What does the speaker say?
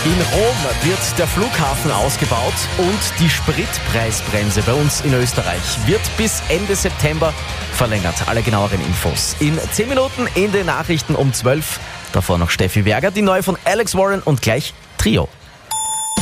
In Rom wird der Flughafen ausgebaut und die Spritpreisbremse bei uns in Österreich wird bis Ende September verlängert. Alle genaueren Infos in 10 Minuten in den Nachrichten um 12. Davor noch Steffi Berger, die neue von Alex Warren und gleich Trio.